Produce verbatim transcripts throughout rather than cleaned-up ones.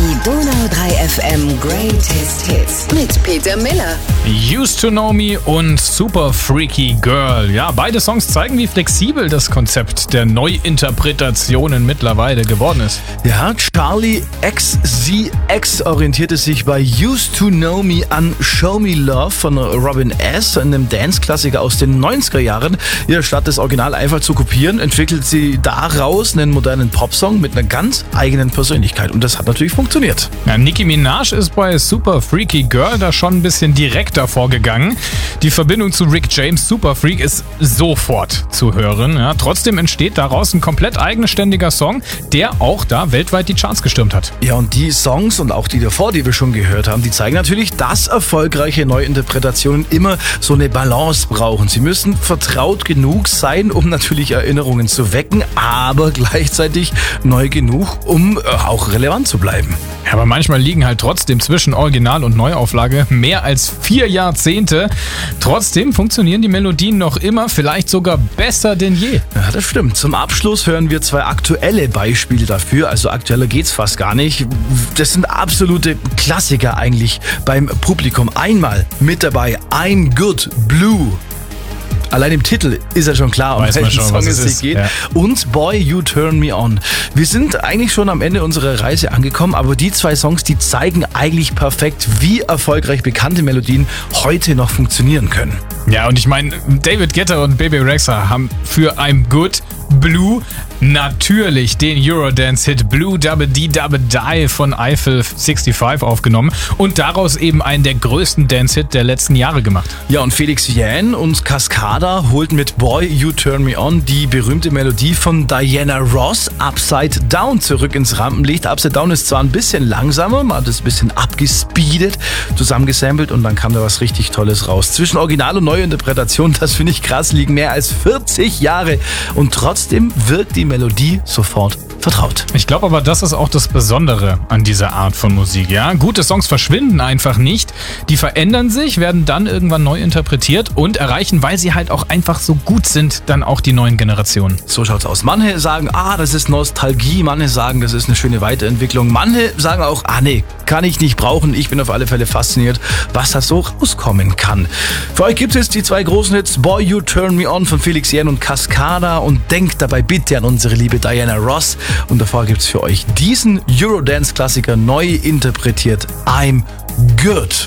Die Donau drei F M Greatest Hits mit Peter Miller. Used to Know Me und Super Freaky Girl. Ja, beide Songs zeigen, wie flexibel das Konzept der Neuinterpretationen mittlerweile geworden ist. Ja, Charlie X Z X orientierte sich bei Used to Know Me an Show Me Love von Robin S., einem Dance-Klassiker aus den neunziger Jahren. Ja, statt das Original einfach zu kopieren, entwickelt sie daraus einen modernen Popsong mit einer ganz eigenen Persönlichkeit. Und das hat natürlich funktioniert. Ja, Nicki Minaj ist bei Super Freaky Girl da schon ein bisschen direkter vorgegangen. Die Verbindung zu Rick James' Super Freak ist sofort zu hören. Ja, trotzdem entsteht daraus ein komplett eigenständiger Song, der auch da weltweit die Charts gestürmt hat. Ja, und die Songs und auch die davor, die wir schon gehört haben, die zeigen natürlich, dass erfolgreiche Neuinterpretationen immer so eine Balance brauchen. Sie müssen vertraut genug sein, um natürlich Erinnerungen zu wecken, aber gleichzeitig neu genug, um auch relevant zu bleiben. Ja, aber manchmal liegen halt trotzdem zwischen Original und Neuauflage mehr als vier Jahrzehnte. Trotzdem funktionieren die Melodien noch immer, vielleicht sogar besser denn je. Ja, das stimmt. Zum Abschluss hören wir zwei aktuelle Beispiele dafür. Also aktueller geht's fast gar nicht. Das sind absolute Klassiker eigentlich beim Publikum. Einmal mit dabei I'm Good Blue. Allein im Titel ist ja schon klar, um Weiß welchen schon, Song es es sich ist. geht. Ja. Und Boy, You Turn Me On. Wir sind eigentlich schon am Ende unserer Reise angekommen, aber die zwei Songs, die zeigen eigentlich perfekt, wie erfolgreich bekannte Melodien heute noch funktionieren können. Ja, und ich meine, David Guetta und Bebe Rexha haben für I'm Good Blue natürlich den Eurodance-Hit Blue Dabba Dee Dabba Die von Eiffel fünfundsechzig aufgenommen und daraus eben einen der größten Dance-Hit der letzten Jahre gemacht. Ja, und Felix Jähn und Cascada holten mit Boy, You Turn Me On die berühmte Melodie von Diana Ross Upside Down zurück ins Rampenlicht. Upside Down ist zwar ein bisschen langsamer, man hat es ein bisschen abgespeedet, zusammengesampelt und dann kam da was richtig Tolles raus. Zwischen Original und Neuinterpretation, das finde ich krass, liegen mehr als vierzig Jahre und trotzdem wirkt die Melodie sofort vertraut. Ich glaube aber, das ist auch das Besondere an dieser Art von Musik. Ja? Gute Songs verschwinden einfach nicht. Die verändern sich, werden dann irgendwann neu interpretiert und erreichen, weil sie halt auch einfach so gut sind, dann auch die neuen Generationen. So schaut's aus. Manche sagen, ah, das ist Nostalgie. Manche sagen, das ist eine schöne Weiterentwicklung. Manche sagen auch, ah nee, kann ich nicht brauchen. Ich bin auf alle Fälle fasziniert, was da so rauskommen kann. Für euch gibt es die zwei großen Hits Boy, You Turn Me On von Felix Jähn und Cascada und denkt dabei bitte an unsere liebe Diana Ross. Und davor gibt's für euch diesen Eurodance-Klassiker neu interpretiert. I'm Good.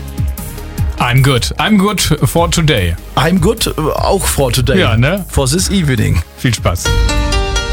I'm good. I'm good for today. I'm good, auch for today. Ja, ne? For this evening. Viel Spaß.